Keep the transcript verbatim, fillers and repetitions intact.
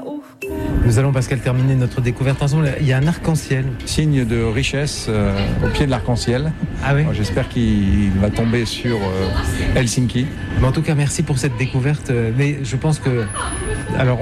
Nous allons, Pascal, terminer notre découverte ensemble. Il y a un arc-en-ciel. Signe de richesse euh, au pied de l'arc-en-ciel. Ah oui. Alors, j'espère qu'il va tomber sur euh, Helsinki. Mais en tout cas, merci pour cette découverte. Mais je pense que... Alors,